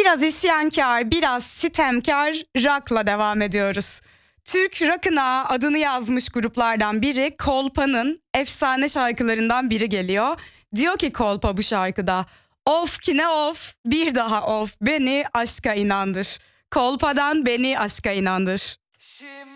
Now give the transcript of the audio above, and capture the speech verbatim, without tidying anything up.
Biraz isyankar, biraz sitemkar rock'la devam ediyoruz. Türk rock'ına adını yazmış gruplardan biri Kolpa'nın efsane şarkılarından biri geliyor. Diyor ki Kolpa bu şarkıda, of ki ne of, bir daha of, beni aşka inandır. Kolpa'dan Beni Aşka İnandır. Şimdi